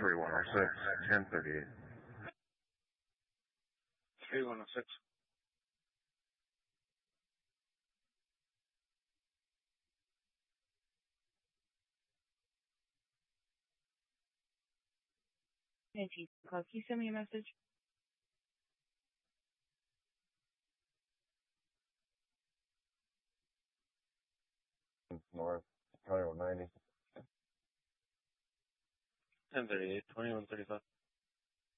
3106, 1038. 3106. Hey, Chief. Can you send me a message? North, County 190. 1038, 2135.